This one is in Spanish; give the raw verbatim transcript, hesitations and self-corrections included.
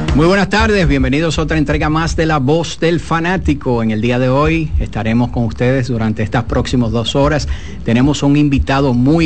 Muy buenas tardes, bienvenidos a otra entrega más de La Voz del Fanático. En el día de hoy estaremos con ustedes durante estas próximas dos horas. Tenemos un invitado muy